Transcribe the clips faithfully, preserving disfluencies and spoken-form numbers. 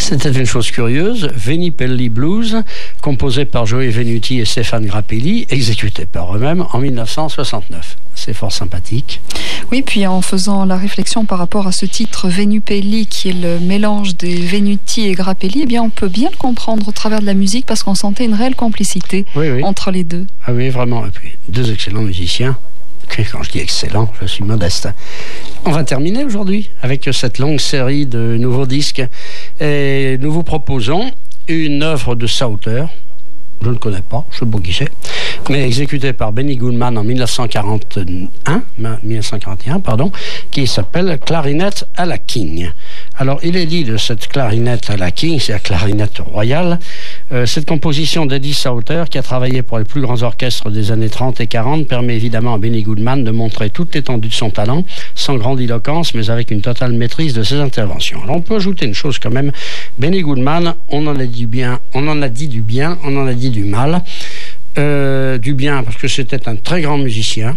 C'était une chose curieuse, Veni Pelli Blues, composé par Joey Venuti et Stéphane Grappelli, exécuté par eux-mêmes en mille neuf cent soixante-neuf. C'est fort sympathique. Oui, puis en faisant la réflexion par rapport à ce titre Veni Pelli, qui est le mélange des Venuti et Grappelli, eh bien on peut bien le comprendre au travers de la musique parce qu'on sentait une réelle complicité oui, oui. entre les deux. Ah oui, vraiment. Et puis, deux excellents musiciens. Quand je dis excellent, je suis modeste. On va terminer aujourd'hui avec cette longue série de nouveaux disques. Et nous vous proposons une œuvre de Souther. Je ne connais pas, je ne sais pas qui c'est, mais exécutée par Benny Goodman en dix-neuf cent quarante et un, dix-neuf cent quarante et un pardon, qui s'appelle Clarinette à la King. Alors, il est dit de cette clarinette à la King, c'est la clarinette royale, euh, cette composition d'Eddie Souther, qui a travaillé pour les plus grands orchestres des années trente et quarante, permet évidemment à Benny Goodman de montrer toute l'étendue de son talent, sans grandiloquence, mais avec une totale maîtrise de ses interventions. Alors, on peut ajouter une chose quand même, Benny Goodman, on en a dit bien, on en a dit du bien, on en a dit du mal. Euh, du bien parce que c'était un très grand musicien,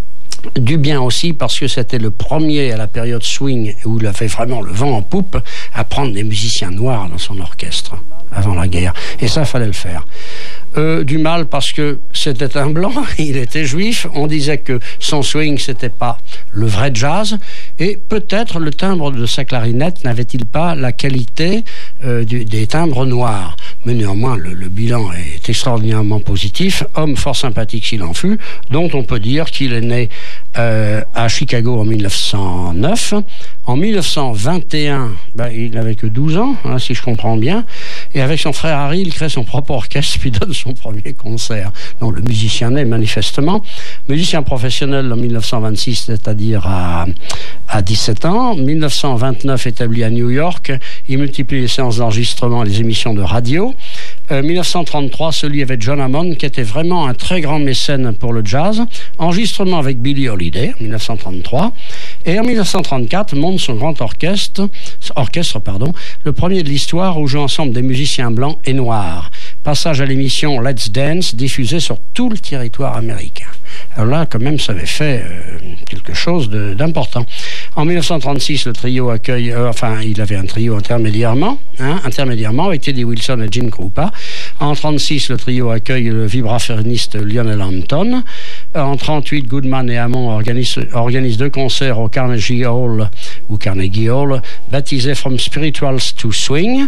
du bien aussi parce que c'était le premier à la période swing où il a fait vraiment le vent en poupe à prendre des musiciens noirs dans son orchestre avant la guerre, et ça fallait le faire. Euh, du mal parce que c'était un blanc, il était juif, on disait que son swing c'était pas le vrai jazz, et peut-être le timbre de sa clarinette n'avait-il pas la qualité euh, du, des timbres noirs, mais néanmoins le, le bilan est extraordinairement positif, homme fort sympathique s'il en fut, dont on peut dire qu'il est né euh, à Chicago en dix-neuf cent neuf. En dix-neuf cent vingt et un, ben, il n'avait que douze ans, hein, si je comprends bien, et avec son frère Harry, il crée son propre orchestre, puis donne son premier concert. Donc le musicien né, manifestement. Musicien professionnel en dix-neuf cent vingt-six, c'est-à-dire à, à dix-sept ans. dix-neuf cent vingt-neuf, établi à New York, il multiplie les séances d'enregistrement et les émissions de radio. Euh, dix-neuf cent trente-trois, celui avec John Hammond, qui était vraiment un très grand mécène pour le jazz. Enregistrement avec Billie Holiday, en dix-neuf cent trente-trois. Et en dix-neuf cent trente-quatre, monte son grand orchestre, orchestre pardon, le premier de l'histoire où jouent ensemble des musiciens blancs et noirs. Passage à l'émission Let's Dance, diffusée sur tout le territoire américain. Alors là, quand même, ça avait fait euh, quelque chose de, d'important. En dix-neuf cent trente-six, le trio accueille, euh, enfin, il avait un trio intermédiairement, hein, intermédiairement avec Teddy Wilson et Gene Krupa. En trente-six, le trio accueille le vibraphoniste Lionel Hampton. En trente-huit, Goodman et Hammond organisent, organisent deux concerts au Carnegie Hall, ou Carnegie Hall, baptisés From Spirituals to Swing.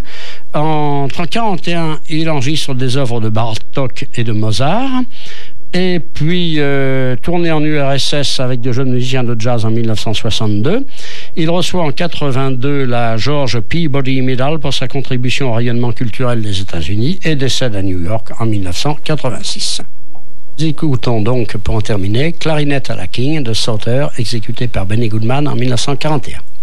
En quarante et un, il enregistre des œuvres de Bartók et de Mozart. Et puis, euh, tourné en U R S S avec de jeunes musiciens de jazz en dix-neuf cent soixante-deux. Il reçoit en quatre-vingt-deux la George Peabody Medal pour sa contribution au rayonnement culturel des États-Unis et décède à New York en dix-neuf cent quatre-vingt-six. Nous écoutons donc, pour en terminer, Clarinette à la King de Souther, exécuté par Benny Goodman en dix-neuf cent quarante et un.